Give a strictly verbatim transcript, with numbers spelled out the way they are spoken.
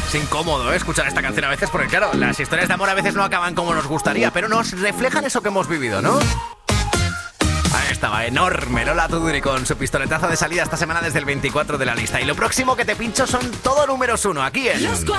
Es incómodo, ¿eh? Escuchar esta canción a veces porque, claro, las historias de amor a veces no acaban como nos gustaría, pero nos reflejan eso que hemos vivido, ¿no? Ahí estaba, enorme Lola Tuduri con su pistoletazo de salida esta semana desde el veinticuatro de la lista. Y lo próximo que te pincho son todo números uno aquí en...